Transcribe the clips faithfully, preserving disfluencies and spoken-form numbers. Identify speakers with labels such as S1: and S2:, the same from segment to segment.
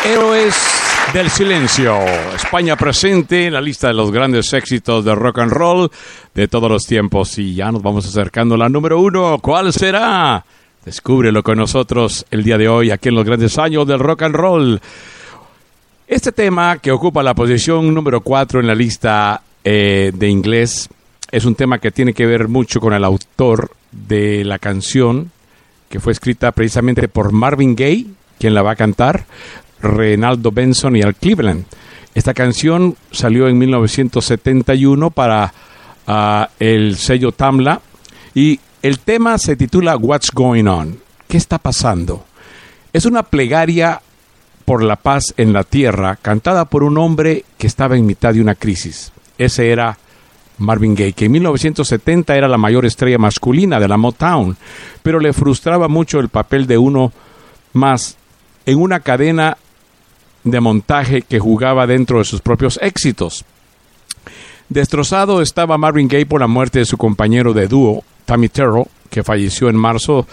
S1: Héroes del Silencio. España presente en la lista de los grandes éxitos de rock and roll de todos los tiempos. Y ya nos vamos acercando a la número uno. ¿Cuál será? Descúbrelo con nosotros el día de hoy aquí en los grandes años del rock and roll. Este tema que ocupa la posición número cuatro en la lista eh, de inglés es un tema que tiene que ver mucho con el autor de la canción, que fue escrita precisamente por Marvin Gaye, quien la va a cantar, Reinaldo Benson y Al Cleveland. Esta canción salió en mil novecientos setenta y uno para uh, el sello Tamla y el tema se titula What's Going On? ¿Qué está pasando? Es una plegaria por la paz en la tierra cantada por un hombre que estaba en mitad de una crisis. Ese era Marvin Gaye, que en mil novecientos setenta era la mayor estrella masculina de la Motown, pero le frustraba mucho el papel de uno más en una cadena de montaje que jugaba dentro de sus propios éxitos. Destrozado estaba Marvin Gaye por la muerte de su compañero de dúo, Tammy Terrell, que falleció en marzo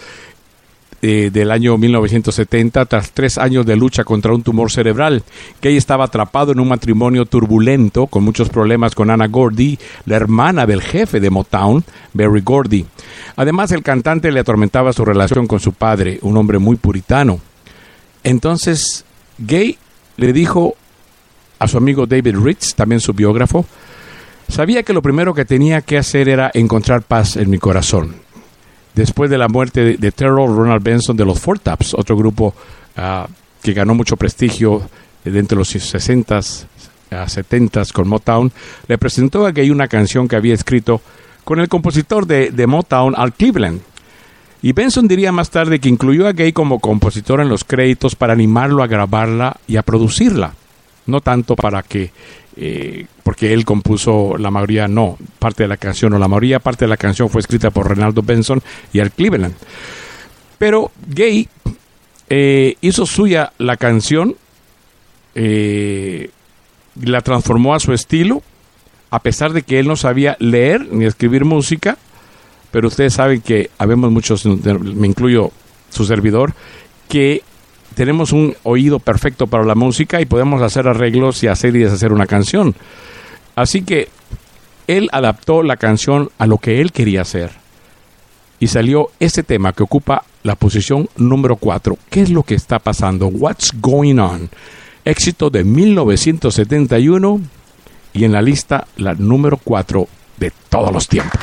S1: eh, del año mil novecientos setenta tras tres años de lucha contra un tumor cerebral. Gaye estaba atrapado en un matrimonio turbulento con muchos problemas con Anna Gordy, la hermana del jefe de Motown, Berry Gordy. Además, el cantante le atormentaba su relación con su padre, un hombre muy puritano. Entonces, Gaye le dijo a su amigo David Ritz, también su biógrafo, sabía que lo primero que tenía que hacer era encontrar paz en mi corazón. Después de la muerte de, de Terrell, Ronald Benson de los Four Tops, otro grupo uh, que ganó mucho prestigio dentro de los sesentas, uh, setentas con Motown, le presentó a Gaye una canción que había escrito con el compositor de, de Motown, Al Cleveland. Y Benson diría más tarde que incluyó a Gaye como compositor en los créditos para animarlo a grabarla y a producirla. No tanto para que, eh, porque él compuso la mayoría, no, parte de la canción, o la mayoría parte de la canción fue escrita por Reinaldo Benson y Al Cleveland. Pero Gaye eh, hizo suya la canción, eh, la transformó a su estilo, a pesar de que él no sabía leer ni escribir música. Pero ustedes saben que habemos muchos, me incluyo su servidor, que tenemos un oído perfecto para la música y podemos hacer arreglos y hacer y deshacer una canción. Así que él adaptó la canción a lo que él quería hacer. Y salió este tema que ocupa la posición número cuatro. ¿Qué es lo que está pasando? What's Going On? Éxito de mil novecientos setenta y uno y en la lista la número cuatro de todos los tiempos.